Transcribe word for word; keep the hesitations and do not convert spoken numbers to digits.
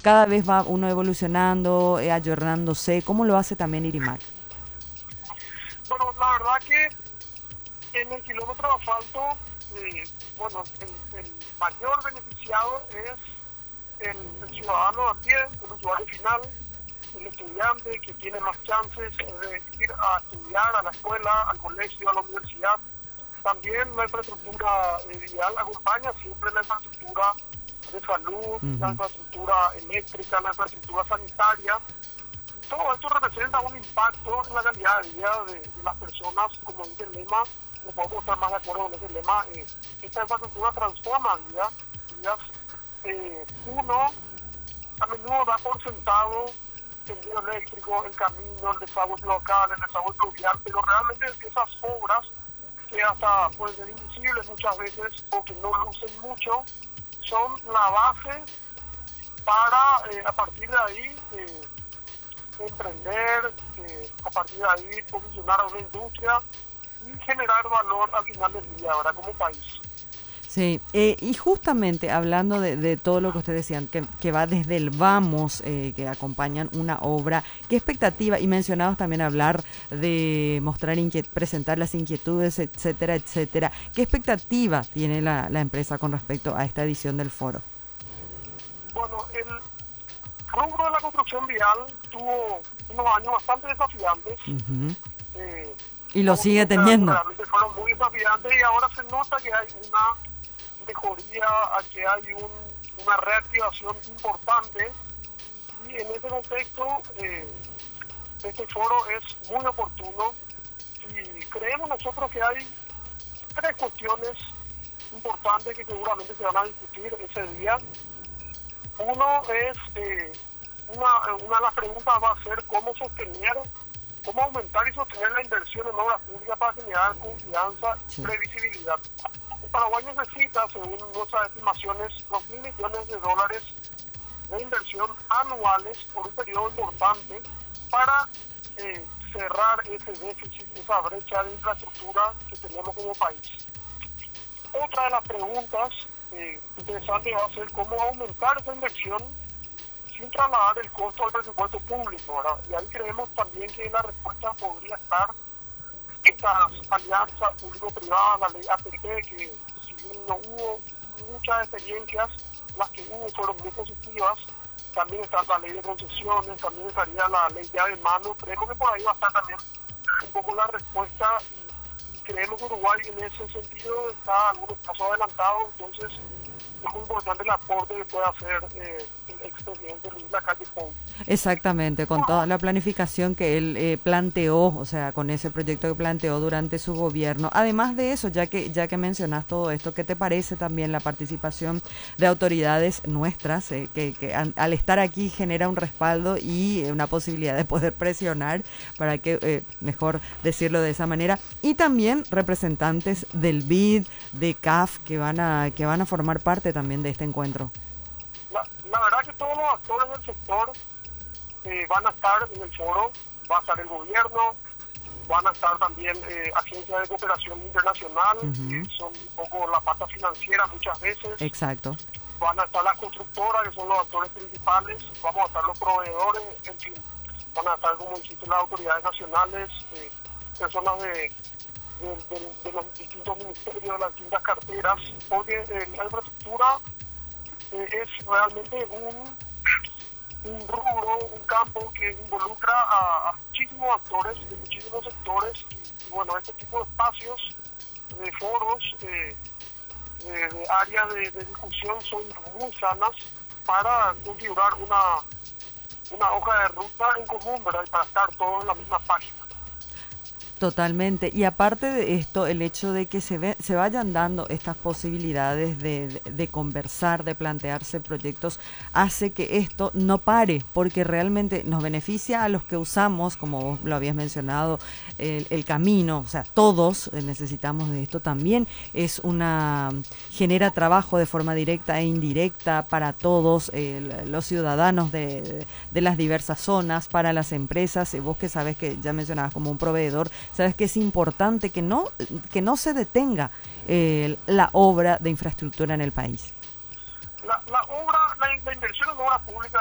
cada vez va uno evolucionando, eh, ayornándose. ¿Cómo lo hace también Irimac? Bueno, la verdad que en el kilómetro de asfalto, eh, bueno, el, el mayor beneficiado es el, el ciudadano a pie, el usuario final, el estudiante que tiene más chances de ir a estudiar a la escuela, al colegio, a la universidad. También la infraestructura eh, vial acompaña siempre la infraestructura de salud, uh-huh. la infraestructura eléctrica, la infraestructura sanitaria. Todo esto representa un impacto en la calidad de vida de, de las personas, como dice el lema, no podemos estar más de acuerdo con ese lema, eh, esta infraestructura transforma vidas, vidas eh, uno a menudo da por sentado el envío eléctrico, el camino, el desagüe local, el desagüe fluvial, pero realmente esas obras que hasta pueden ser invisibles muchas veces o que no lucen mucho, son la base para eh, a partir de ahí eh, emprender, eh, a partir de ahí posicionar a una industria y generar valor al final del día, ¿verdad? Como país. Sí, eh, y justamente hablando de, de todo lo que ustedes decían, que, que va desde el vamos, eh, que acompañan una obra, ¿qué expectativa? Y mencionados también hablar de mostrar, inquiet presentar las inquietudes, etcétera, etcétera. ¿Qué expectativa tiene la, la empresa con respecto a esta edición del foro? Bueno, el rubro de la construcción vial tuvo unos años bastante desafiantes. Uh-huh. eh, y lo sigue teniendo. Realmente fueron muy desafiantes y ahora se nota que hay una mejoría, que hay un, una reactivación importante y en ese contexto eh, este foro es muy oportuno y creemos nosotros que hay tres cuestiones importantes que seguramente se van a discutir ese día. Uno es, eh, una, una de las preguntas va a ser cómo sostener, cómo aumentar y sostener la inversión en obras públicas para generar confianza y sí. previsibilidad. Paraguay necesita, según nuestras estimaciones, dos mil millones de dólares de inversión anuales por un periodo importante para eh, cerrar ese déficit, esa brecha de infraestructura que tenemos como país. Otra de las preguntas eh, interesantes va a ser cómo aumentar esa inversión sin trasladar el costo al presupuesto público, ¿verdad? Y ahí creemos también que la respuesta podría estar estas alianzas público-privadas, la ley A P P, que si bien no hubo muchas experiencias, las que hubo fueron muy positivas. También está la ley de concesiones, también estaría la ley llave en mano. Creemos que por ahí va a estar también un poco la respuesta y, y creemos que Uruguay en ese sentido está algunos pasos adelantados, entonces es muy importante el aporte que puede hacer eh, el expresidente Luis Lacalle Pou. Exactamente, con toda la planificación que él eh, planteó, o sea, con ese proyecto que planteó durante su gobierno. Además de eso, ya que ya que mencionas todo esto, ¿qué te parece también la participación de autoridades nuestras, eh, que, que an, al estar aquí genera un respaldo y eh, una posibilidad de poder presionar, para que, eh, mejor decirlo de esa manera, y también representantes del B I D, de C A F, que van a que van a formar parte también de este encuentro? La, la verdad que todos los actores del sector Eh, van a estar en el foro, va a estar el gobierno, van a estar también eh, agencias de cooperación internacional, uh-huh. que son un poco la pata financiera muchas veces. Exacto. Van a estar las constructoras, que son los actores principales, vamos a estar los proveedores, en fin, van a estar, como dijiste, las autoridades nacionales, eh, personas de, de, de, de los distintos ministerios, de las distintas carteras, porque eh, la infraestructura eh, es realmente un un rubro, un campo que involucra a, a muchísimos actores de muchísimos sectores y, y bueno, este tipo de espacios, de foros, eh, eh, de áreas de, de discusión son muy sanas para configurar una, una hoja de ruta en común, ¿verdad? Y para estar todos en la misma página. Totalmente. Y aparte de esto, el hecho de que se ve, se vayan dando estas posibilidades de, de, de conversar, de plantearse proyectos, hace que esto no pare, porque realmente nos beneficia a los que usamos, como vos lo habías mencionado, el, el camino, o sea, todos necesitamos de esto también. Es una, genera trabajo de forma directa e indirecta para todos eh, los ciudadanos de, de las diversas zonas, para las empresas. Vos que sabes, que ya mencionabas como un proveedor, sabes que es importante que no, que no se detenga eh, la obra de infraestructura en el país. La, la obra, la, la inversión en obra pública